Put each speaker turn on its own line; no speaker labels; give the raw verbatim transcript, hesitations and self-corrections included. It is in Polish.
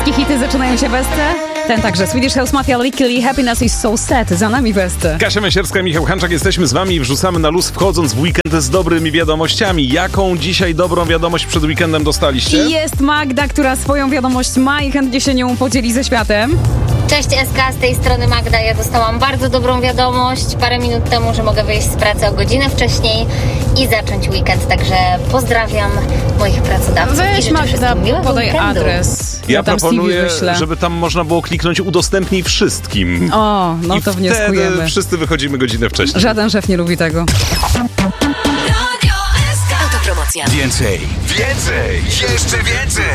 Wszystkie hity zaczynają się w Esce. Ten także. Swedish House Mafia, Lickily, Happiness is so sad. Za nami w Esce.
Kasia Mesierska, Michał Hanczak, jesteśmy z wami i wrzucamy na luz, wchodząc w weekend z dobrymi wiadomościami. Jaką dzisiaj dobrą wiadomość przed weekendem dostaliście?
Jest Magda, która swoją wiadomość ma i chętnie się nią podzieli ze światem.
Cześć S K, z tej strony Magda. Ja dostałam bardzo dobrą wiadomość parę minut temu, że mogę wyjść z pracy o godzinę wcześniej i zacząć weekend. Także pozdrawiam moich pracodawców.
Weź Magda, podaj
weekendu.
adres.
Ja,
Ja tam
proponuję,
wyślę.
żeby tam można było kliknąć udostępnij wszystkim.
O, no
I
to
wtedy
wnioskujemy.
wszyscy wychodzimy godzinę wcześniej.
Żaden szef nie lubi tego.
Autopromocja.
Więcej, więcej, jeszcze więcej.